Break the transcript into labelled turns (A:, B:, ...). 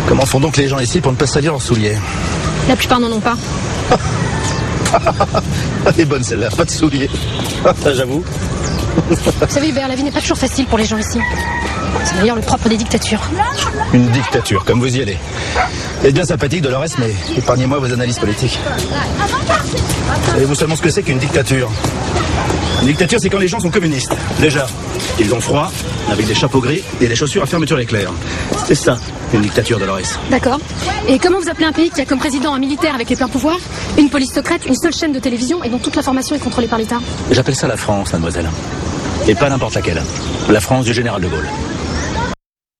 A: Comment font donc les gens ici pour ne pas salir leurs souliers?
B: La plupart n'en ont pas.
A: Elle est bonne celle-là, pas de souliers. J'avoue.
B: Vous savez Hubert, la vie n'est pas toujours facile pour les gens ici. C'est d'ailleurs le propre des dictatures.
A: Une dictature, comme vous y allez. C'est bien sympathique Dolores, mais épargnez-moi vos analyses politiques. Savez-vous seulement ce que c'est qu'une dictature? Une dictature, c'est quand les gens sont communistes. Déjà, ils ont froid, avec des chapeaux gris et des chaussures à fermeture éclair. C'est ça, une dictature, Dolores.
B: D'accord. Et comment vous appelez un pays qui a comme président un militaire avec les pleins pouvoirs, une police secrète, une seule chaîne de télévision et dont toute l'information est contrôlée par l'État?
A: J'appelle ça la France, mademoiselle. Et pas n'importe laquelle. La France du général de Gaulle.